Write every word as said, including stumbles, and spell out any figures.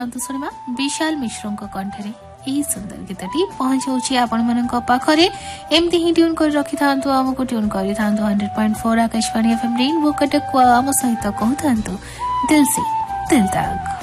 शुणा विशाल मिश्रों कंठरे यही सुंदर गीतटी पहुंचाऊँ आपण मान पाखरे एमती ही ट्यून कर रखि था आमको ट्यून कर hundred point four Akashvani FM rainbow Cuttack आम सहित कहता दिल से दिल तक।